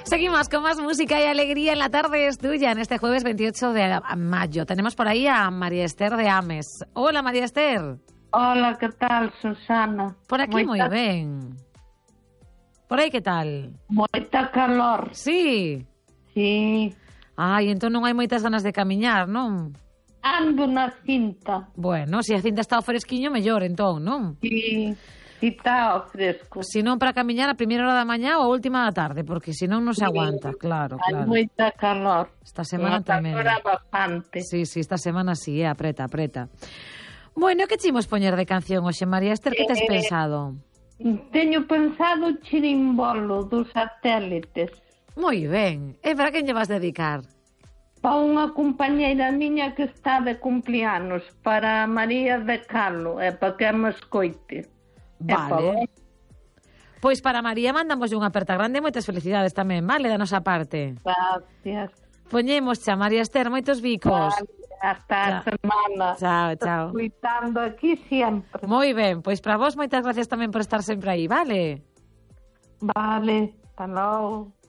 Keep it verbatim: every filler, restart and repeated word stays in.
Seguimos con más música y alegría en la tarde es tuya en este jueves veintiocho de mayo. Tenemos por ahí a María Esther de Ames. Hola, María Esther. Hola, ¿qué tal, Susana? Por aquí Moita... moi ben. Por aí que tal? Moita calor. Sí. Sí. Ai, entón non hai moitas ganas de camiñar, non? Ando na cinta. Bueno, se a cinta está ao fresquiño, mellor, entón, non? Sí, sí está ao fresco. Se non para camiñar a primeira hora da mañá ou a última da tarde, porque senón non se aguanta, claro, Hai claro. moita calor. Esta semana tremenda. Agora bastante. Sí, sí, esta semana sí, eh, apreta, apreta. Bueno, que chimos poñer de canción hoxe, María Esther? Que tes Eh, pensado? Teño pensado o chirimbolo dos satélites. Moi ben. E para quen lle vas dedicar? Para unha compañeira miña que está de cumplianos, para María de Calo, e para que me escoite. Vale. Pois para María mandamos unha aperta grande e moitas felicidades tamén, vale, da nosa parte. Gracias. Poñemos xa, María Esther, moitos bicos. Vale, hasta a semana. Chao, chao. Escuitando aquí sempre. Moi ben, pois para vos moitas gracias tamén por estar sempre aí, vale? Vale, hasta logo.